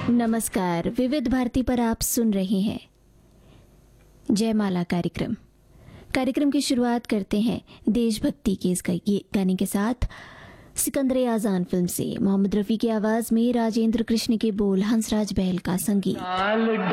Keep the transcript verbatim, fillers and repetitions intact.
नमस्कार, विविध भारती पर आप सुन रहे हैं जयमाला कार्यक्रम। कार्यक्रम की शुरुआत करते हैं देशभक्ति के इस गाने के साथ। सिकंदर आजान फिल्म से मोहम्मद रफी की आवाज में राजेंद्र कृष्ण के बोल, हंसराज बहल का संगीत।